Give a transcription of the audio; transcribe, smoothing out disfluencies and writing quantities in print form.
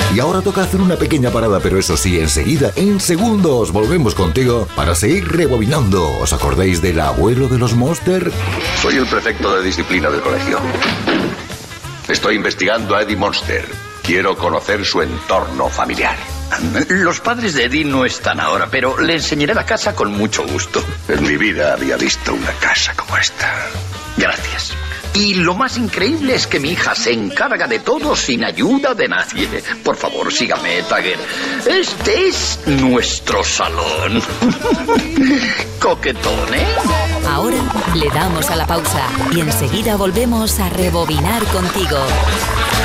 Y ahora toca hacer una pequeña parada, pero eso sí, enseguida, en segundos, volvemos contigo para seguir rebobinando. ¿Os acordáis del abuelo de los Monster? Soy el prefecto de disciplina del colegio. Estoy investigando a Eddie Monster. Quiero conocer su entorno familiar. Los padres de Eddie no están ahora, pero le enseñaré la casa con mucho gusto. En mi vida había visto una casa como esta. Gracias. Y lo más increíble es que mi hija se encarga de todo sin ayuda de nadie. Por favor, sígame, Tagger. Este es nuestro salón. Coquetón, ¿eh? Ahora le damos a la pausa y enseguida volvemos a rebobinar contigo.